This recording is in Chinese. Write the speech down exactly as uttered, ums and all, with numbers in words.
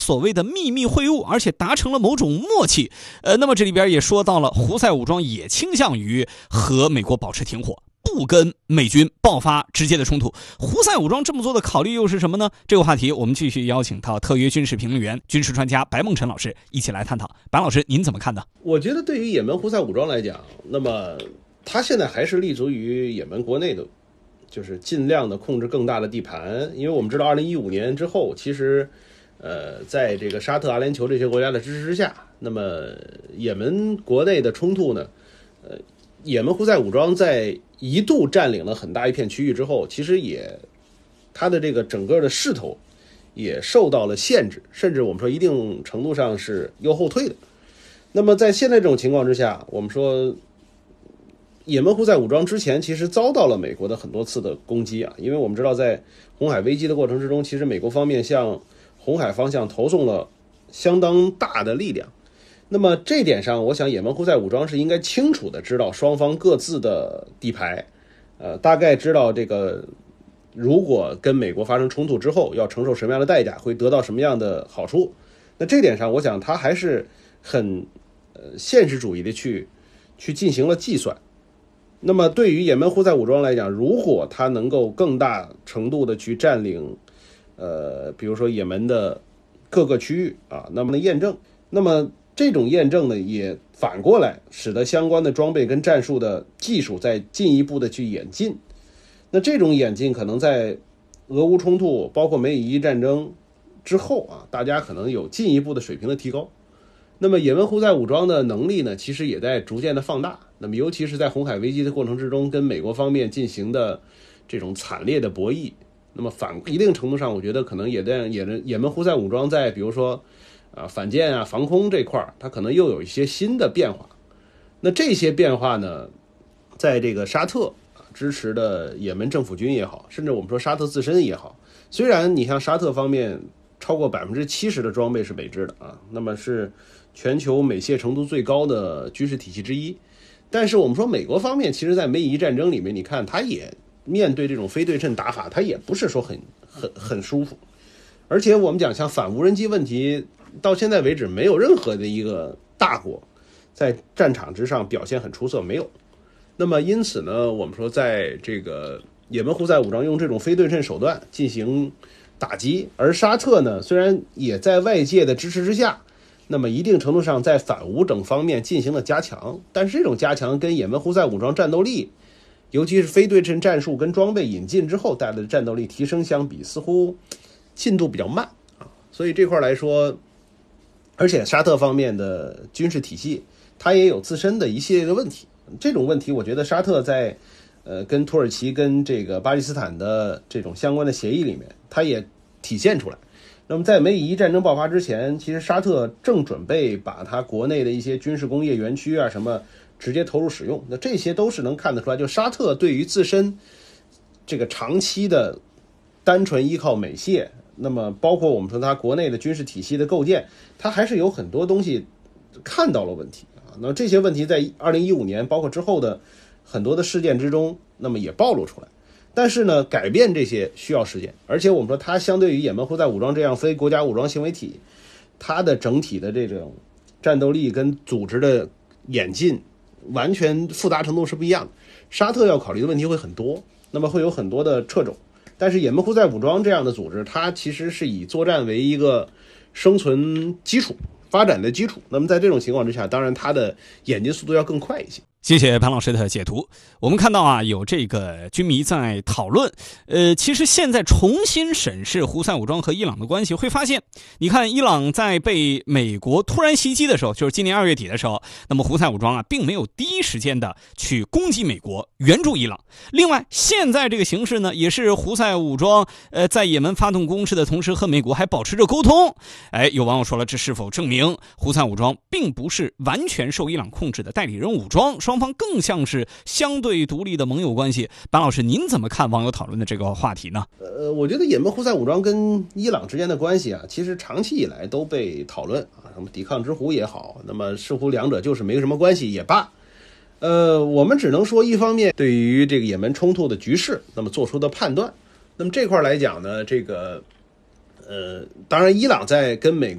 所谓的秘密会晤，而且达成了某种默契。呃，那么这里边也说到了，胡塞武装也倾向于和美国保持停火，不跟美军爆发直接的冲突。胡塞武装这么做的考虑又是什么呢？这个话题我们继续邀请到特约军事评论员、军事专家白梦辰老师一起来探讨。白老师，您怎么看呢？ 我觉得对于也门胡塞武装来讲，那么他现在还是立足于也门国内的，就是尽量的控制更大的地盘。因为我们知道二零一五年之后，其实呃，在这个沙特、阿联酋这些国家的支持之下，那么也门国内的冲突呢，呃，也门胡塞武装在一度占领了很大一片区域之后，其实也它的这个整个的势头也受到了限制，甚至我们说一定程度上是又后退的。那么在现在这种情况之下，我们说也门胡塞武装之前其实遭到了美国的很多次的攻击啊，因为我们知道在红海危机的过程之中，其实美国方面向红海方向投送了相当大的力量。那么这点上，我想也门胡塞武装是应该清楚的知道双方各自的底牌，呃，大概知道这个如果跟美国发生冲突之后要承受什么样的代价，会得到什么样的好处。那这点上，我想他还是很呃现实主义的去去进行了计算。那么对于也门胡塞武装来讲，如果他能够更大程度的去占领呃，比如说也门的各个区域啊，那么的验证，那么这种验证呢，也反过来使得相关的装备跟战术的技术再进一步的去演进。那这种演进可能在俄乌冲突，包括美以伊战争之后啊，大家可能有进一步的水平的提高。那么也门胡塞武装的能力呢，其实也在逐渐的放大。那么尤其是在红海危机的过程之中，跟美国方面进行的这种惨烈的博弈。那么反一定程度上，我觉得可能也在也也门胡塞武装在比如说啊反舰啊防空这块，它可能又有一些新的变化。那这些变化呢，在这个沙特支持的也门政府军也好，甚至我们说沙特自身也好，虽然你像沙特方面超过百分之七十的装备是美制的啊，那么是全球美械程度最高的军事体系之一，但是我们说美国方面，其实在美以伊战争里面，你看它也面对这种非对称打法，它也不是说很很很舒服。而且我们讲像反无人机问题，到现在为止没有任何的一个大国在战场之上表现很出色，没有。那么因此呢，我们说在这个也门胡塞武装用这种非对称手段进行打击，而沙特呢，虽然也在外界的支持之下，那么一定程度上在反无等方面进行了加强，但是这种加强跟也门胡塞武装战斗力，尤其是非对称战术跟装备引进之后带来的战斗力提升相比，似乎进度比较慢啊。所以这块来说，而且沙特方面的军事体系，它也有自身的一系列的问题。这种问题，我觉得沙特在呃跟土耳其跟这个巴基斯坦的这种相关的协议里面，它也体现出来。那么在美以伊战争爆发之前，其实沙特正准备把它国内的一些军事工业园区啊什么直接投入使用，那这些都是能看得出来，就沙特对于自身这个长期的单纯依靠美械，那么包括我们说它国内的军事体系的构建，它还是有很多东西看到了问题啊。那这些问题在二零一五年包括之后的很多的事件之中，那么也暴露出来。但是呢，改变这些需要时间，而且我们说它相对于也门胡塞武装这样非国家武装行为体，它的整体的这种战斗力跟组织的演进完全复杂程度是不一样的。沙特要考虑的问题会很多，那么会有很多的掣肘。但是也门胡塞武装这样的组织，它其实是以作战为一个生存基础、发展的基础。那么在这种情况之下，当然它的演进速度要更快一些。 谢谢潘老师的解读。我们看到啊，有这个军迷在讨论，呃，其实现在重新审视胡塞武装和伊朗的关系，会发现，你看伊朗在被美国突然袭击的时候，就是今年二月底的时候，那么胡塞武装啊，并没有第一时间的去攻击美国，援助伊朗。另外，现在这个形势呢，也是胡塞武装呃在也门发动攻势的同时，和美国还保持着沟通。哎，有网友说了，这是否证明胡塞武装并不是完全受伊朗控制的代理人武装？双方更像是相对独立的盟友关系。班老师，您怎么看网友讨论的这个话题呢？ 呃，我觉得也门胡塞武装跟伊朗之间的关系啊，其实长期以来都被讨论啊，什么抵抗之狐也好，那么似乎两者就是没什么关系也罢。呃，我们只能说，一方面对于这个也门冲突的局势，那么做出的判断。那么这块来讲呢，这个呃，当然伊朗在跟美